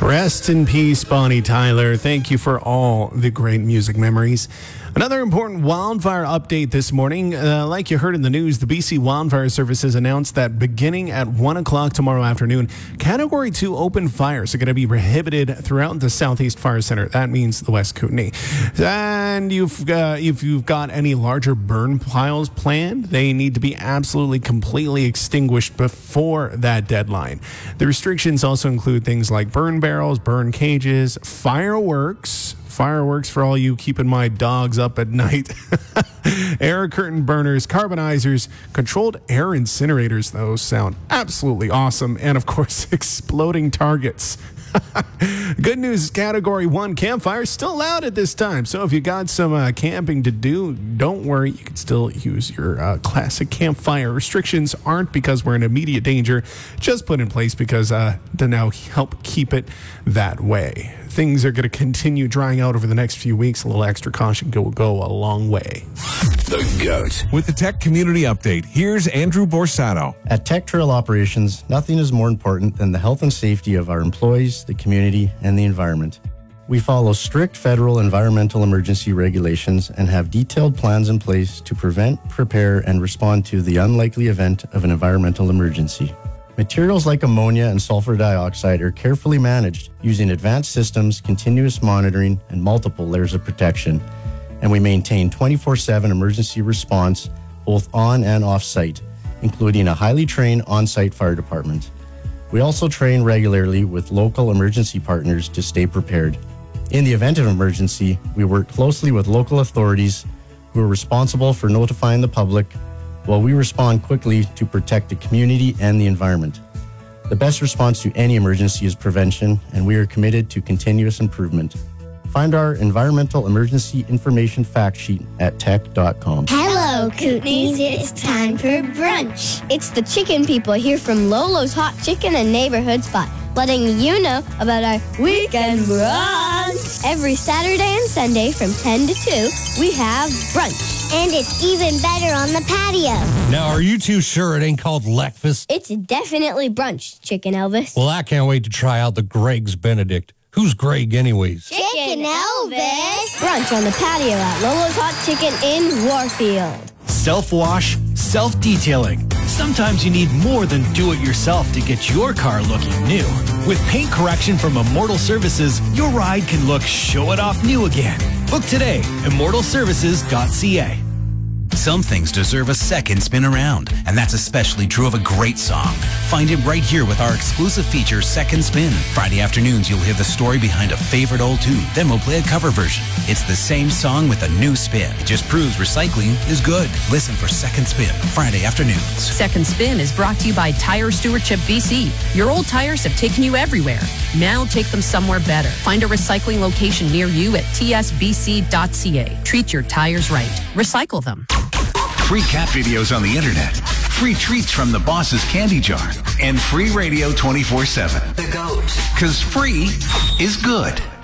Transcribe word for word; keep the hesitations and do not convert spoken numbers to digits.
Rest in peace, Bonnie Tyler. Thank you for all the great music memories. Another important wildfire update this morning. Uh, like you heard in the news, the B C Wildfire Services announced that beginning at one o'clock tomorrow afternoon, Category two open fires are going to be prohibited throughout the Southeast Fire Center. That means the West Kootenay. And you've, uh, if you've got any larger burn piles planned, they need to be absolutely completely extinguished before that deadline. The restrictions also include things like burn barrels, burn cages, fireworks, Fireworks for all you keeping my dogs up at night. Air curtain burners, carbonizers, controlled air incinerators. Those sound absolutely awesome. And of course, exploding targets. Good news, Category one campfires still allowed at this time. So if you got some uh, camping to do, don't worry. You can still use your uh, classic campfire. Restrictions aren't because we're in immediate danger, just put in place because uh, to now help keep it that way. Things are going to continue drying out over the next few weeks. A little extra caution will go a long way. The GOAT. With the Tech Community Update, here's Andrew Borsato. At Tech Trail Operations, nothing is more important than the health and safety of our employees, the community, and the environment. We follow strict federal environmental emergency regulations and have detailed plans in place to prevent, prepare, and respond to the unlikely event of an environmental emergency. Materials like ammonia and sulfur dioxide are carefully managed using advanced systems, continuous monitoring, and multiple layers of protection. And we maintain twenty-four seven emergency response both on and off site, including a highly trained on-site fire department. We also train regularly with local emergency partners to stay prepared. In the event of emergency, we work closely with local authorities who are responsible for notifying the public, while we respond quickly to protect the community and the environment. The best response to any emergency is prevention, and we are committed to continuous improvement. Find our environmental emergency information fact sheet at tech dot com. Hello, Kootenays. It's time for brunch. It's the chicken people here from Lolo's Hot Chicken and Neighborhood Spot, letting you know about our weekend brunch. Every Saturday and Sunday from ten to two, we have brunch. And it's even better on the patio. Now, are you too sure it ain't called Leckfast? It's definitely brunch, Chicken Elvis. Well, I can't wait to try out the Greg's Benedict. Who's Greg anyways? Chicken Elvis. Brunch on the patio at Lolo's Hot Chicken in Warfield. Self-wash, self-detailing. Sometimes you need more than do-it-yourself to get your car looking new. With paint correction from Immortal Services, your ride can look show-it-off new again. Book today, immortal services dot c a. Some things deserve a second spin around, and that's especially true of a great song. Find it right here with our exclusive feature, Second Spin. Friday afternoons, you'll hear the story behind a favorite old tune. Then we'll play a cover version. It's the same song with a new spin. It just proves recycling is good. Listen for Second Spin, Friday afternoons. Second Spin is brought to you by Tire Stewardship B C. Your old tires have taken you everywhere. Now take them somewhere better. Find a recycling location near you at t s b c dot c a. Treat your tires right. Recycle them. Free cat videos on the internet, free treats from the boss's candy jar, and free radio twenty-four seven. The GOAT. Because free is good.